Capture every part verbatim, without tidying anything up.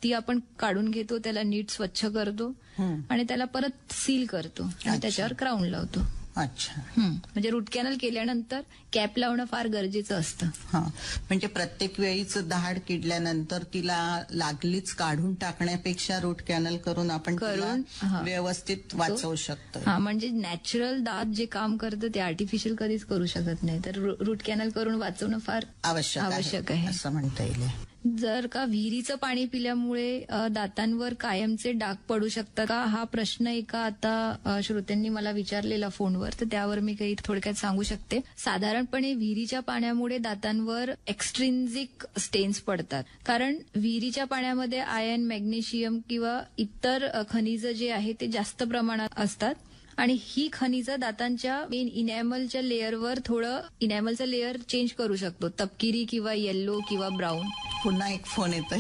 ती आपण काढून घेतो, त्याला नीट स्वच्छ करतो आणि त्याला परत सील करतो आणि त्याच्यावर क्राऊन लावतो. अच्छा. म्हणजे रूट कॅनल केल्यानंतर कॅप लावणं फार गरजेचं असतं. हा, म्हणजे प्रत्येक वेळीच दहाड किडल्यानंतर तिला लागलीच काढून टाकण्यापेक्षा रूट कॅनल करून आपण करून व्यवस्थित वाचवू शकतो. हा, म्हणजे नॅचरल दात जे काम करतं ते आर्टिफिशियल कधीच करू शकत नाही. तर रूट कॅनल करून वाचवणं फार आवश्यक आवश्यक आहे असं म्हणता येईल. जर का विहिरीचं पाणी पिल्यामुळे दातांवर कायमचे डाग पडू शकतात का, हा प्रश्न एका आता श्रोत्यांनी मला विचारलेला फोनवर, तर त्यावर मी काही थोडक्यात सांगू शकते. साधारणपणे विहिरीच्या पाण्यामुळे दातांवर एक्स्ट्रिन्झिक स्टेन्स पडतात, कारण विहिरीच्या पाण्यामध्ये आयर्न, मॅग्नेशियम किंवा इतर खनिज जे आहे ते जास्त प्रमाणात असतात आणि ही खनिज दातांच्या मेन इनॅमलच्या लेअरवर थोडं इनॅमलचं लेअर चेंज करू शकतो, तपकिरी किंवा येल्लो किंवा ब्राऊन. पुन्हा एक फोन येतोय.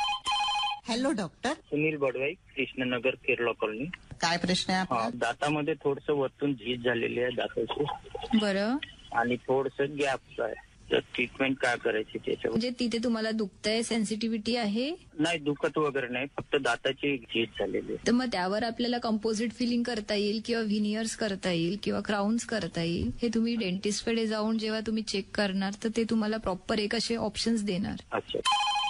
Hello doctor. Sunil बडवाई, Krishnanagar, Kerala colony. काय प्रश्न आहे आपला? दातामध्ये थोडस वरतून झीज झालेली आहे दाताची. बरं. आणि थोडस गॅप आहे, तर ट्रीटमेंट काय करायची त्याच्यावर? म्हणजे तिथे तुम्हाला दुखतंय, सेन्सिटिव्हिटी आहे? नाही, दुखत वगैरे नाही, फक्त दाताची झीज झालेली आहे. तर मग त्यावर आपल्याला कंपोजिट फिलिंग करता येईल किंवा व्हिनियर्स करता येईल किंवा क्राउन्स करता येईल. हे तुम्ही डेंटिस्टकडे जाऊन जेव्हा तुम्ही चेक करणार तर ते तुम्हाला प्रॉपर एक असे ऑप्शन्स देणार. अच्छा.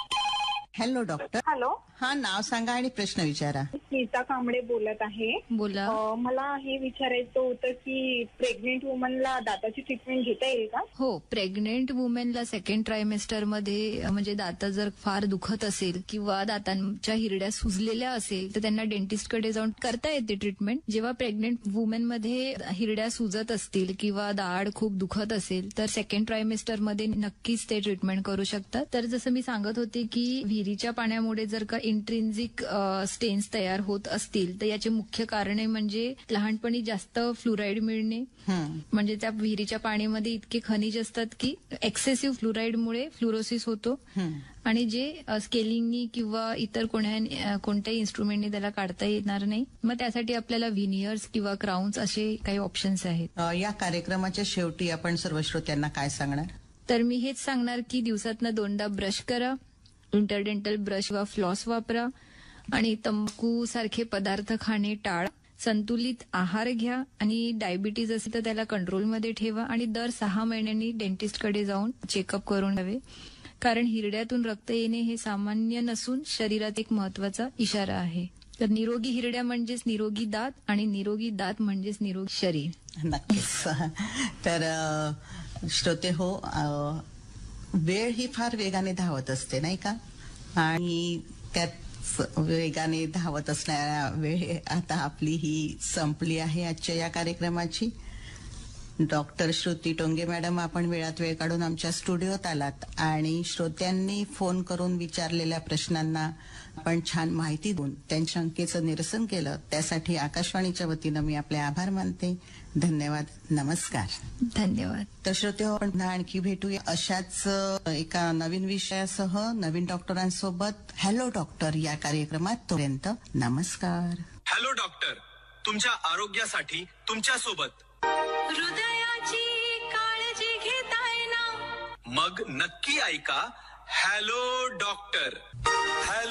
Hello doctor. हॅलो. हा, नाव सांगा आणि प्रश्न विचारा. स्मिता कांबळे बोलत आहे. बोला. मला हे विचारायचं होतं की प्रेग्नेंट वुमनला दाताची ट्रीटमेंट घेता येईल का? हो, प्रेग्नेंट वुमेनला सेकंड ट्रायमेस्टर मध्ये म्हणजे दात जर फार दुखत असेल किंवा दातांच्या हिरड्या सुजलेल्या असेल तर त्यांना डेंटिस्टकडे जाऊन करता येते ट्रीटमेंट. जेव्हा प्रेग्नेंट वुमेन मध्ये हिरड्या सुजत असतील किंवा दाढ खूप दुखत असेल तर सेकंड ट्रायमेस्टर मध्ये नक्कीच ते ट्रीटमेंट करू शकतात. तर जसं मी सांगत होते की विहिरीच्या पाण्यामुळे जर का इंट्रिन्झिक स्टेन्स तयार होत असतील तर याचे मुख्य कारणे म्हणजे लहानपणी जास्त फ्लोराईड मिळणे, म्हणजे त्या विहिरीच्या पाण्यामध्ये इतके खनिज असतात की एक्सेसिव्ह फ्लोराईडमुळे फ्लोरोसिस होतो आणि जे स्केलिंगनी किंवा इतर कोणा कोणत्याही इन्स्ट्रुमेंटनी त्याला काढता येणार नाही. मग त्यासाठी आपल्याला व्हिनियर्स किंवा क्राउन्स असे काही ऑप्शन्स आहेत. या कार्यक्रमाच्या शेवटी आपण सर्व श्रोत्यांना काय सांगणार? तर मी हेच सांगणार की दिवसातनं दोनदा ब्रश करा, इंटरडेंटल ब्रश वा फ्लॉस वापरा आणि तंबाखू सारखे पदार्थ खाणे टाळा. संतुलित आहार घ्या आणि डायबिटीज असेल तर त्याला कंट्रोलमध्ये ठेवा आणि दर सहा महिन्यांनी डेंटिस्टकडे जाऊन चेकअप करून घ्यावे, कारण हिरड्यातून रक्त येणे हे सामान्य नसून शरीरात एक महत्वाचा इशारा आहे. तर निरोगी हिरड्या म्हणजेच निरोगी दात आणि निरोगी दात म्हणजेच निरोगी शरीर. नक्कीच. तर श्रोते हो, वेळ ही फार वेगाने धावत असते नाही का, आणि त्यात वेगाने धावत असणाऱ्या वेळ आता आपली ही संपली आहे आजच्या या कार्यक्रमाची. डॉक्टर श्रुती टोंगे मॅडम, आपण वेळात वेळ काढून आमच्या स्टुडिओत आलात आणि श्रोत्यांनी फोन करून विचारलेल्या प्रश्नांना आपण छान माहिती देऊन त्यांच्या शंकेचं निरसन केलं, त्यासाठी आकाशवाणीच्या वतीनं मी आपले आभार मानते. धन्यवाद. नमस्कार. धन्यवाद. तर श्रोते हो, आपण आणखी भेटूया अशाच एका नवीन विषयासह नवीन डॉक्टरांसोबत हॅलो डॉक्टर या कार्यक्रमात. तोपर्यंत नमस्कार. हॅलो डॉक्टर, तुमच्या आरोग्यासाठी तुमच्या सोबत. हृदयाची काळजी घेताय ना, मग नक्की ऐका हॅलो डॉक्टर. हॅलो